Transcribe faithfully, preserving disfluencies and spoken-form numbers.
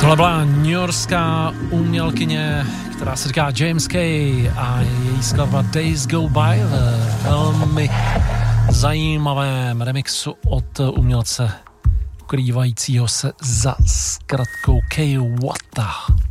Tohle byla newyorská umělkyně, která se říká James Kay a její skladba Days Go By v velmi zajímavém remixu od umělce ukrývajícího se za zkratkou Kay Wata.